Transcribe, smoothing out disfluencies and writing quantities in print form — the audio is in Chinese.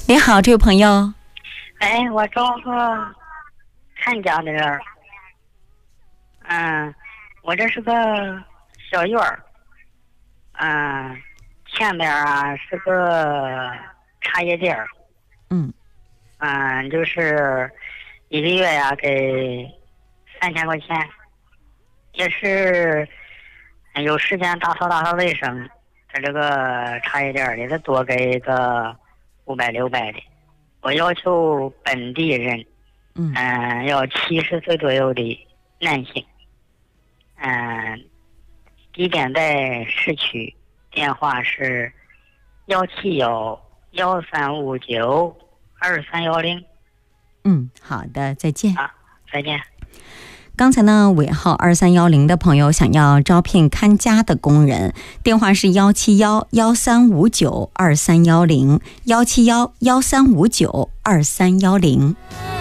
你好，这位朋友。 哎，我找个看家的人。我这是个小院儿。前边是个茶叶店儿。就是一个月给3000块钱，也是有时间打扫卫生，在这个茶叶店里再多给个500、600的。我要求本地人，要70岁左右的男性，地点在市区，电话是171-1359-2310。 好的，再见。 再见。 刚才呢，尾号2310的朋友想要招聘看家的工人，电话是171-1359-2310，171-1359-2310。